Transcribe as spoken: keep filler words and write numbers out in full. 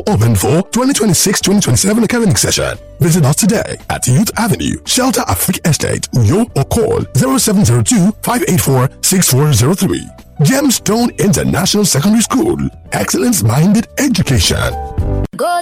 open for twenty twenty-six twenty twenty-seven academic session. Visit us today at Youth Avenue, Shelter Africa Estate, Uyo, or call zero seven zero two, five eight four, six four zero three. Gemstone International Secondary School. Excellence-minded education.